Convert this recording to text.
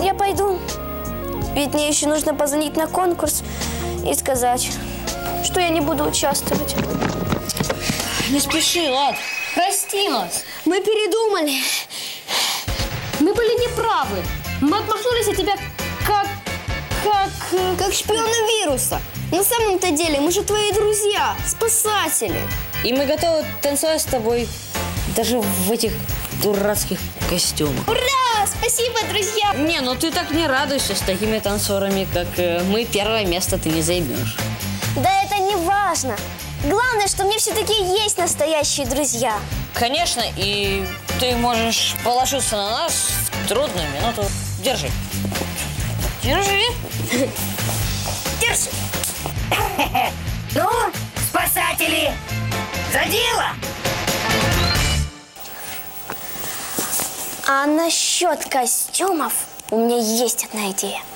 я пойду. Ведь мне еще нужно позвонить на конкурс и сказать, что я не буду участвовать. Не спеши, Лад. Прости нас. Мы передумали. Мы были неправы. Мы отмахнулись от тебя Как шпионы вируса. На самом-то деле мы же твои друзья, спасатели. И мы готовы танцевать с тобой даже в этих дурацких костюмах. Ура! Спасибо, друзья! Не, ну ты так не радуйся, с такими танцорами, как мы, первое место ты не займешь. Да это не важно. Главное, что мне все-таки есть настоящие друзья. Конечно, и ты можешь положиться на нас в трудную минуту. Держи. Держи. Держи. Ну, спасатели, за дело! А насчет костюмов у меня есть одна идея.